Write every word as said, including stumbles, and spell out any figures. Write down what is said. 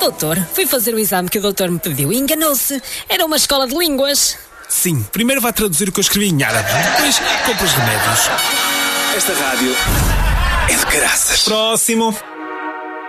Doutor, fui fazer o exame que o doutor me pediu e enganou-se. Era uma escola de línguas. Sim, primeiro vai traduzir o que eu escrevi em árabe, depois compra os remédios. Esta rádio é de caraças. Próximo.